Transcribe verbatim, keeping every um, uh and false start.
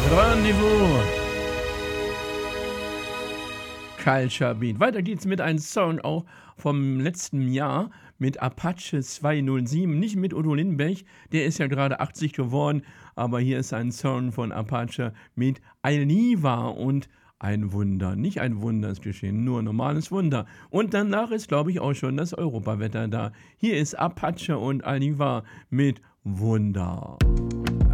Rendezvous. Culture Beat. Weiter geht's mit einem Song auch vom letzten Jahr mit Apache zweihundertsieben, nicht mit Udo Lindenberg, der ist ja gerade achtzig geworden, aber hier ist ein Song von Apache mit Alniva und ein Wunder, nicht ein Wunder ist geschehen, nur ein normales Wunder. Und danach ist, glaube ich, auch schon das Europawetter da. Hier ist Apache und Alniva mit Wunder.